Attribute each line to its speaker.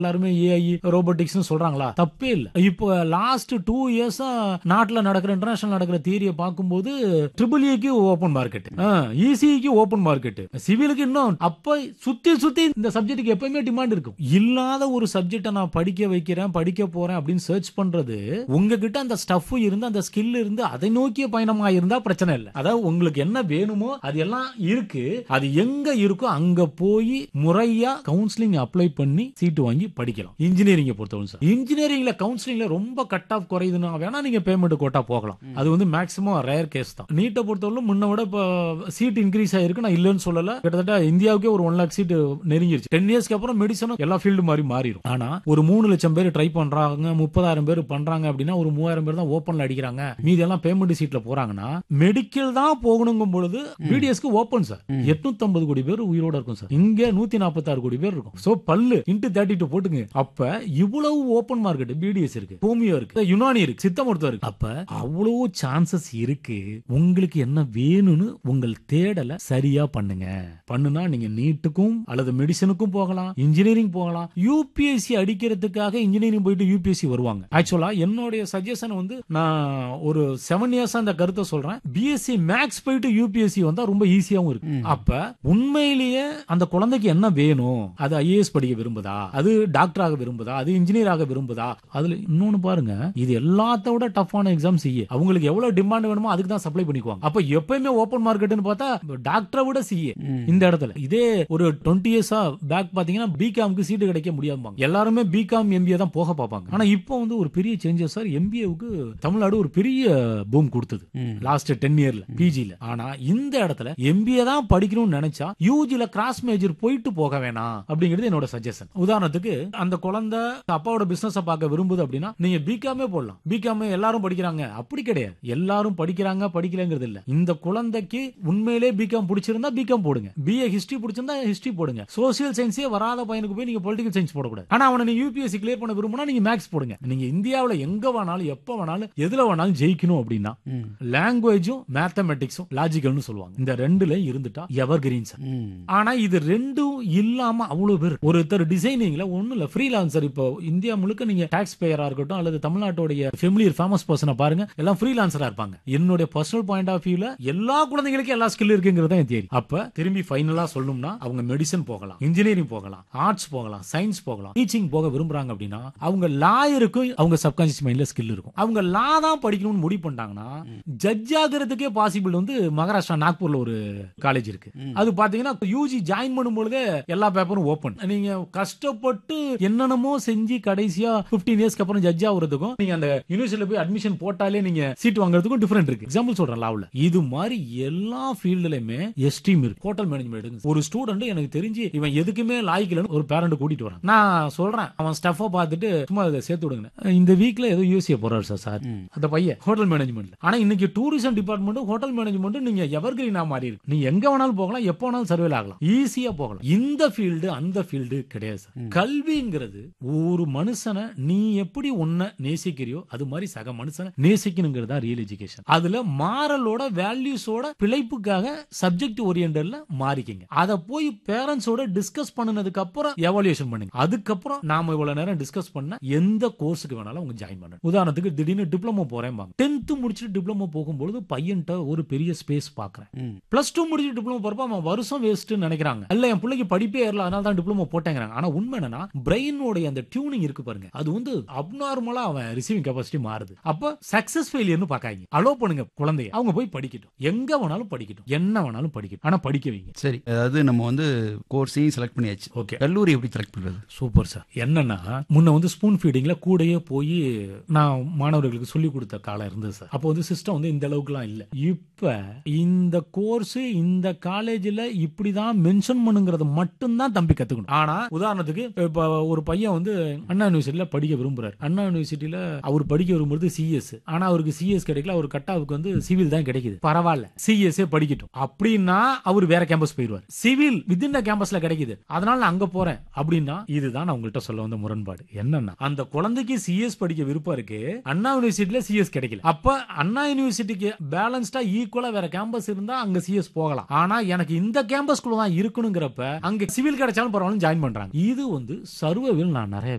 Speaker 1: எல்லாருமே AI robotics சொல்றாங்களா? தப்பே இல்ல. இப்போ லாஸ்ட் 2 இயர்ஸா நாட்டுல நடக்கிற இன்டர்நேஷனல் நடக்கிற தியரியை பார்க்கும்போது ட்ரிபிள் ஏக்கு ஓபன் மார்க்கெட், இசிக்கு ஓபன் மார்க்கெட், சிவிலுக்கு இன்னும் அப்ப சுத்தி சுத்தி இந்த சப்ஜெக்ட்டுக்கு எப்பயுமே டிமாண்ட் இருக்கும். இல்லாத ஒரு சப்ஜெக்ட நான் படிக்க வைக்கிறேன், படிக்க போறேன் அப்படின்னு சர்ச் பண்றது, உங்ககிட்ட அந்த ஸ்டஃப் இருந்து அந்த ஸ்கில் இருந்து அதை நோக்கிய பயணமா இருந்தா பிரச்சனை இல்ல. அதாவது உங்களுக்கு என்ன வேணுமோ அது எல்லாம் இருக்கு. அது எங்க இருக்கோ அங்க போய் முறையா கவுன்சிலிங் அப்ளை பண்ணி சீட்டு வாங்கி படிக்கலாம். இன்ஜினியரிங் பொறுத்தவரை சார், இன்ஜினியரிங்ல கவுன்சிலிங்ல ரொம்ப கட் ஆஃப் குறையுதுன்னா வேணா நீங்க பேமெண்ட் கோட்டா போகலாம். அது வந்து மேக்ஸிமம் ரேர் கேஸ் தான். நீட்டை பொறுத்தவரை முன்ன விட இப்ப சீட் இன்க்ரீஸ் ஆயிருக்கு, நான் இல்லன்னு சொல்லல. கிட்டத்தட்ட இந்தியாவுக்கே ஒரு 1 lakh சீட் நெருங்கிருச்சு. 10 இயர்ஸ்க்கு அப்புறம் மெடிசனும் எல்லா ஃபீல்டு மாதிரி மாறிடும். ஆனா ஒரு 3 லட்சம் பேர் ட்ரை பண்றாங்க, 30,000 பேர் பண்றாங்க அப்படின்னா ஒரு 3,000 பேர் தான் ஓபன்ல அடிக்கிறாங்க, மீதி எல்லாம் பேமெண்ட் சீட்ல போறாங்கன்னா மெடிக்கல் தான் போகணுங்கும் பொழுது பிடிஎஸ்க்கு ஓபன் சார் 850 கோடி பேர் உயிரோட இருக்கும் சார். இங்க 146 கோடி பேர் இருக்கும். சோ பல்லு இன்டு 32 போட்டுங்க. அப்ப இவ்வளவு ஓபன் மார்க்கெட் பிடிஎஸ் இருக்கு, ஹோமியோ இருக்கு, யுனானி இருக்கு, சித்த மருத்துவம் இருக்கு. அப்ப அவ்வளவு சான்சஸ் இருக்கு. உங்களுக்கு என்ன வேணும்னு உங்கள் தேடலை சரியா பண்ணுங்க. பண்ணுனா நீங்க நீட்டுக்கும் அல்லது மெடிசனுக்கும் போகலாம், இன்ஜினியரிங் போகலாம். யூபிஎஸ்சி அடிக்கிறதுக்காக இன்ஜினியரிங் போயிட்டு யூபிஎஸ்சி வருவாங்க. ஆக்சுவலா என்னுடைய சஜஷன் வந்து நான் ஒரு 7 இயர்ஸ் அந்த கருத்தை சொல்றேன். பிஎஸ்சி மேக்ஸ் போயிட்டு யூபிஎஸ்சி வந்தா ரொம்ப ஈஸியாவும் இருக்கு. அப்ப உண்மையிலேயே அந்த குழந்தைக்கு என்ன வேணும், அது ஐஏஎஸ் படிக்க விரும்புதா, அது டாக்டராக விரும்புதா, அது இன்ஜினியராக விரும்புதா. அதுல இன்னொன்னு பாருங்க, இது எல்லாத்த விட டஃப்பான எக்ஸாம் சிஏ. அவங்களுக்கு எவ்வளவு டிமாண்ட் வேணுமோ அதுக்கு தான் சப்ளை பண்ணிக்குவாங்க. அப்ப எப்பயுமே ஓபன் மார்க்கெட்னு பார்த்தா டாக்டரை விட சிஏ. இந்த இடத்துல இதே ஒரு 20 இயர்ஸா பேக் பாத்தீங்கன்னா பிகாம்க்கு சீட்டு கிடைக்க முடியாம எல்லாருமே பிகாம் எம்பிஏ தான் போக பார்ப்பாங்க. ஆனா இப்போ வந்து ஒரு பெரிய சேஞ்சஸ் சார். எம்பிஏவுக்கு தமிழ்நாடு ஒரு பெரிய பூம் கொடுத்தது லாஸ்ட் 10 இயர்ல பிஜில. ஆனா இந்த இடத்துல எம்பிஏ தான் படிக்கணும்னு நினைச்சா யூஜில கிராஸ் மேஜர் போயிட்டு போக வேணாம் அப்படிங்கிறது என்னோட சஜஷன். உதாரணத்துக்கு அந்த குழந்தை அப்பாவோட பிசினஸ் பார்க்க விரும்புது அப்படின்னா நீங்க பிகாமே போடலாம். பிகாம் எல்லாரும் படிக்கிறாங்க அப்படி கிடையாது. எல்லாரும் படிக்கிறாங்க படிக்கலங்கிறது இல்ல. இந்த குழந்தைக்கு உண்மையிலே பிகாம் பிடிச்சிருந்தா பிகாம் போடுங்க, பிஏ ஹிஸ்டரி பிடிச்சிருந்தா ஹிஸ்டரி போடுங்க. சோசியல் சயின்ஸே வராத பையனுக்கு போய் நீங்க பொலிட்டிக்கல் சயின்ஸ் போடக்கூடாது. ஆனா அவனை நீங்க யூபிஎஸ்சி கிளியர் பண்ண விரும்பினா நீங்க மேக்ஸ் போடுங்க. நீங்க இந்தியாவுல எங்க வேணாலும் எப்ப வேணாலும் எதுல வேணாலும் ஜெயிக்கணும் அப்படின்னா லாங்குவேஜும் மேத்தமெட்டிக்ஸும் லாஜிக்கல்னு சொல்லுவாங்க. இந்த ரெண்டுல இருந்துட்டா எவர் கிரீன் சார். ஆனா இது ரெண்டும் இல்லாம அவ்வளவு பேர் ஒருத்தர் டிசைனிங்ல ஒண்ணு இல்ல ஃப்ரீலான்சர். இப்போ இந்தியா முழுக்க நீங்க டாக்ஸ் பேயரா இருக்கட்டும் அல்லது தமிழ்நாட்டுடைய ஃபெமிலியர் ஃபேமஸ் பர்சனை பாருங்க, எல்லாம் ஃப்ரீலான்சரா இருப்பாங்க. என்னுடைய பர்சனல் பாயிண்ட் ஆஃப் வியூல எல்லா குழந்தைகளுக்கும் எல்லா ஸ்கில் இருக்குங்கிறது தான் தியரி. அப்ப திரும்பி ஃபைனலா சொல்லணும்னா அவங்க மெடிசன் போகலாம், இன்ஜினியரிங் போகலாம், ஆர்ட்ஸ் போகலாம், சயின்ஸ் போகலாம், டீச்சிங் போக விரும்புறாங்க அப்படின்னா அவங்க லாயருக்கு அவங்க சப்கான்ஷியஸ் மைண்ட்ல ஸ்கில் இருக்கும். அவங்க லா தான் படிக்கணும்னு முடிவு பண்ணிட்டாங்கன்னா ஜட்ஜ் ஆகிறதுக்கே பாசிபிள் வந்து மகாராஷ்டிரா நாக்பூர்ல ஒரு காலேஜ் இருக்கு. அது பாத்தீங்கன்னா யூஜி ஜாயின் பண்ணும்போதே எல்லா பேப்பரும் ஓபன். நீங்க கஷ்டப்பட்டு என்னென்னமோ செஞ்சு கடைசியா 15 இயர்ஸ்க்கு அப்புறம் ஜட்ஜ் ஆகுறதுக்கும் நீங்க அந்த யூனிவர்சிட்டியில போய் அட்மிஷன் போட்டாலே நீங்க சீட் வாங்குறதுக்கும் டிஃபரெண்ட் இருக்கு. எக்ஸாம்பிள் சொல்றேன் லாவ்ல. இது மாதிரி எல்லா ஃபீல்ட்லயுமே எஸ்டீம் இருக்கு. ஹோட்டல் மேனேஜ்மெண்ட் ஒரு ஸ்டூடெண்ட் எனக்கு தெரிஞ்சு இவன் எதுக்குமே லாய்க்கலன்னு ஒரு பேரண்ட் கூட்டிட்டு வரான். நான் சொல்றேன் அவன் ஸ்டஃப பார்த்துட்டு சும்மா அதை சேர்த்து விடுங்க. இந்த வீக்ல ஏதோ யூசிஏ போறாரு சார் அந்த பையன் ஹோட்டல் மேனேஜ்மெண்ட். ஆனா இன்னைக்கு டூரிசம் டிபார்ட்மெண்ட் ஹோட்டல் மேனேஜ்மெண்ட் நீங்க எவர் கிரீனா மாறி இருக்கு. நீ எங்க வேணாலும் போகலாம், எப்ப வேணாலும் சர்வேல ஆகலாம், ஈஸியா போகலாம். இந்த ஃபீல்டு அந்த ஃபீல்டு கிடையாது சார். கல்விங்கிறது ஒரு மனுஷனை நீ எப்படி உன்னை நேசிக்கிறியோ அது மாதிரி சக மனுஷனை நேசிக்கணுங்கிறதா ரியல் எஜுகேஷன். அதுல மாரலோட வேல்யூஸோட பிழைப்புக்காக சப்ஜெக்ட் ஓரியன்டட்ல மாறிக்கிங்க. அத போய் பேரண்ட்ஸோட டிஸ்கஸ் பண்ணனதுக்கு அப்புறம் எவாலுவேஷன் பண்ணுங்க. அதுக்கப்புறம் நாம இவ்வளவு நேரம் டிஸ்கஸ் பண்ண எந்த கோர்ஸுக்கு வேணாலும் அவங்க ஜாயின் பண்ணணும். உதாரணத்துக்கு திடீர்னு டிப்ளமோ போறேன், 10th முடிச்சுட்டு டிப்ளமோ போகும்போது பையன்ட்ட ஒரு பெரிய ஸ்பேஸ் பாக்குறேன். +2 முடிச்சு டிப்ளமோ போறப்ப அவன் வருஷம் வேஸ்ட் நினைக்கிறாங்க. இல்ல என் பிள்ளைக்கு படிப்பே ஏறல அதனால தான் டிப்ளமோ போட்டேங்கிறாங்க. ஆனா உண்மை என்னன்னா பிரெயினோட அந்த டியூனிங் இருக்கு பாருங்க, அது வந்து அப்நார்மலா அவன் ரிசீவிங் கெபாசிட்டி மாறுது. அப்ப சக்சஸ் ஃபெயிலியர்னு பாக்காதீங்க. அலோ பண்ணுங்க குழந்தைய, அவங்க போய் படிக்கட்டும், எங்க வேணாலும் படிக்கட்டும், என்ன வேணாலும் படிக்கட்டும், ஆனா படிக்க வைங்க.
Speaker 2: சரி, அதாவது நம்ம வந்து கோர்ஸையும் செலக்ட் பண்ணியாச்சு. ஓகே, கல்லூரி எப்படி செலக்ட் பண்றது?
Speaker 1: Super sir. என்னன்னா முன்ன வந்து ஸ்பூன் ஃபீடிங்ல கூடயே போய் நான் மாணவர்களுக்கு சொல்லி கொடுத்த காலம் இருந்தது சார். அப்போ வந்து சிஸ்டம் வந்து இந்த அளவுக்குலாம் இல்ல. இப்ப இந்த கோர்ஸ் இந்த காலேஜ்ல இப்படிதான் மென்ஷன் பண்ணுங்கிறது மட்டும் தான் தம்பி கத்துக்கணும். ஆனா உதாரணத்துக்கு இப்ப ஒரு பையன் வந்து அண்ணா யூனிவர்சிட்டியில படிக்க விரும்புறாரு. அண்ணா யூனிவர்சிட்டியில அவர் படிக்க விரும்புறது சிஎஸ். ஆனா அவருக்கு சிஎஸ் கிடைக்கல, அவர் கட்டாவுக்கு வந்து சிவில் தான் கிடைக்குது. பரவாயில்ல, சிஎஸ்ஏ படிக்கட்டும் அப்படின்னா அவர் வேற கேம்பஸ் போயிடுவார். சிவில் வித்தின் கேம்பஸ்ல கிடைக்குது, அதனால நான் அங்க போறேன் அப்படின்னா இதுதான் நான் உங்கள்கிட்ட சொல்ல வந்த முரண்பாடு. என்னன்னா அந்த குழந்தைக்கு சிஎஸ் படிக்க விருப்பம் இருக்கு, அண்ணா யூனிவர்சிட்டியில சிஎஸ் கிடைக்கல. அப்ப அண்ணா யூனிவர்சிட்டிக்கு பேலன்ஸ்டா ஈக்குவலா வேற கேம்பஸ் இருந்தா அங்க சிஎஸ் போகலாம். ஆனா எனக்கு இந்த கேம்பஸ்குள்ள தான் இருக்கணுங்கிறப்ப அங்க சிவில் கிடைச்சாலும் பரவாயில்ல ஜாயின் பண்றாங்க. இது வந்து சர்வைவல் நான் நிறைய